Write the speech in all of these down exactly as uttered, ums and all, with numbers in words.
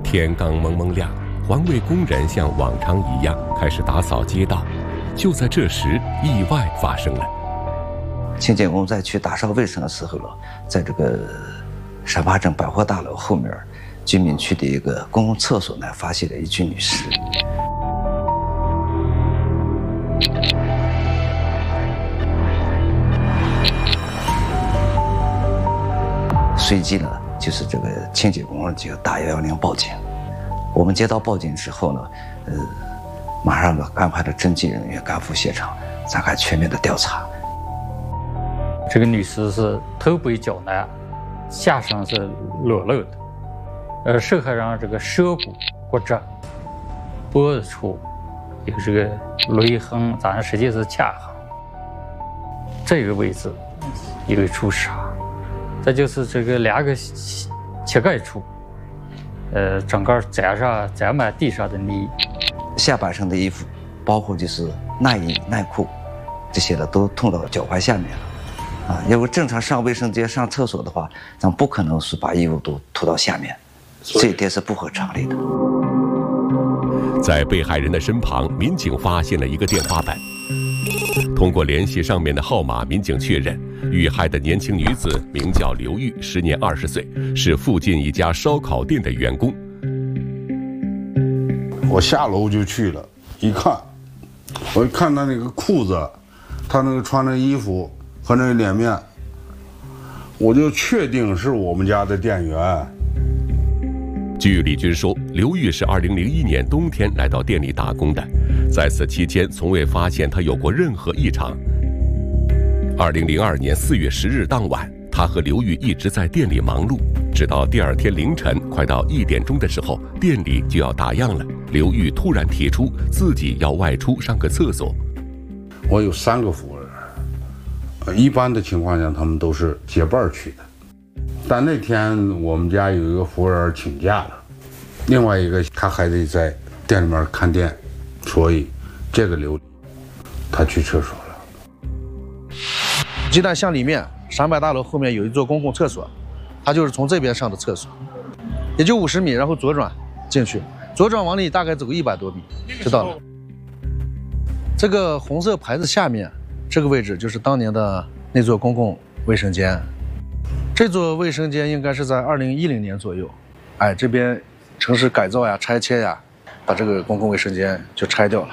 天刚蒙蒙亮，环卫工人像往常一样开始打扫街道。就在这时，意外发生了。 清洁工在去打扫卫生的时候了，在这个沙巴镇百货大楼后面居民区的一个公共厕所呢，发现了一具女尸。随即呢，就是这个清洁工就打幺幺零报警。我们接到报警之后呢，呃，马上呢安排了侦缉人员赶赴现场，展开全面的调查。 这个女尸是头部绞难，下身是裸露的，呃，受害人这个舌骨骨折，脖子处有这个勒痕，咱实际是掐痕，这个位置有一处伤，再就是这个两个膝盖处，呃，整个沾上沾满地上的泥， 下半身的衣服，包括就是内衣、内裤，这些的都痛到脚踝下面了。啊，要不正常上卫生间、上厕所的话，咱不可能是把衣服都拖到下面，这一点是不合常理的。 在被害人的身旁，民警发现了一个电话本。通过联系上面的号码，民警确认遇害的年轻女子名叫刘玉，时年二十岁，是附近一家烧烤店的员工。 我下楼就去了，一看，我一看她那个裤子，她那个穿的衣服和那个脸面，我就确定是我们家的店员。 据李军说，刘玉是二零零一年冬天来到店里打工的，在此期间从未发现他有过任何异常。二零零二年四月十日当晚，他和刘玉一直在店里忙碌，直到第二天凌晨快到一点钟的时候，店里就要打烊了。刘玉突然提出自己要外出上个厕所。 我有三个服务员，一般的情况下他们都是结伴去的。但那天我们家有一个服务员请假了，另外一个他还得在店里面看店，所以这个刘他去厕所了。 鸡蛋巷里面陕百大楼后面有一座公共厕所，他就是从这边上的厕所，也就五十米，然后左转进去，左转往里大概走一百多米就到了。这个红色牌子下面这个位置就是当年的那座公共卫生间。这座卫生间应该是在二零一零年左右，哎，这边城市改造呀、拆迁呀，把这个公共卫生间就拆掉了。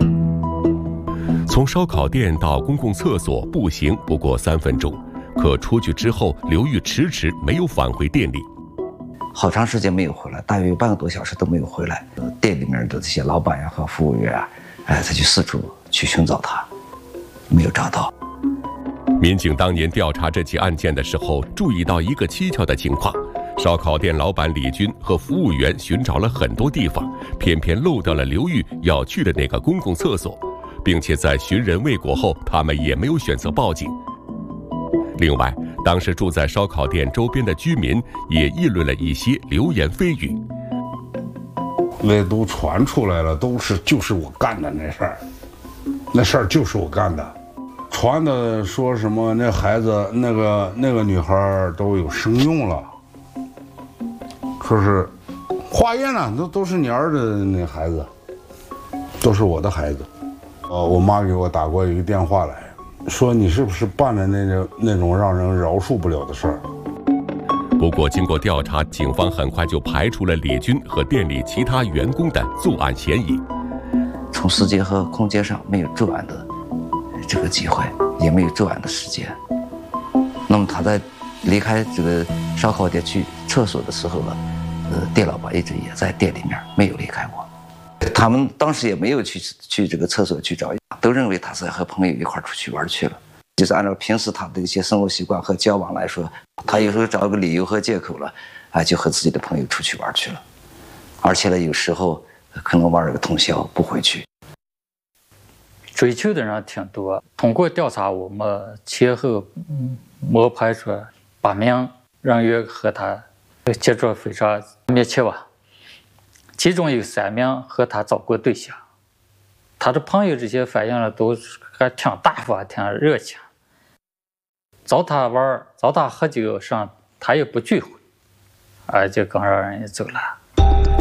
从烧烤店到公共厕所步行不过三分钟，可出去之后，刘玉迟迟没有返回店里。 好长时间没有回来，大约有半个多小时都没有回来。店里面的这些老板呀和服务员啊，哎，才去四处去寻找他，没有找到。 民警当年调查这起案件的时候，注意到一个蹊跷的情况：烧烤店老板李军和服务员寻找了很多地方，偏偏漏掉了刘玉要去的那个公共厕所，并且在寻人未果后，他们也没有选择报警。另外，当时住在烧烤店周边的居民也议论了一些流言蜚语， 那都传出来了，都是就是我干的那事儿，那事儿就是我干的。传的说什么那孩子那个那个女孩都有生用了，说是化验了，都都是你儿子的那孩子，都是我的孩子。呃，我妈给我打过一个电话来，说你是不是办了那种那种让人饶恕不了的事儿。 不过经过调查，警方很快就排除了李军和店里其他员工的作案嫌疑。 从时间和空间上没有作案的这个机会，也没有作案的时间。那么他在离开这个烧烤店去厕所的时候呢，呃，店老板一直也在店里面，没有离开过。他们当时也没有去去这个厕所去找，都认为他是和朋友一块出去玩去了。就是按照平时他的一些生活习惯和交往来说，他有时候找个理由和借口了，啊，就和自己的朋友出去玩去了。而且呢，有时候可能玩了个通宵不回去。 追求的人挺多，通过调查，我们前后摸排出八名人员和他接触非常密切吧。其中有三名和他找过对象，他的朋友这些反映了都还挺大方、挺热情，找他玩、找他喝酒上，他也不拒绝，而且刚让人家走了。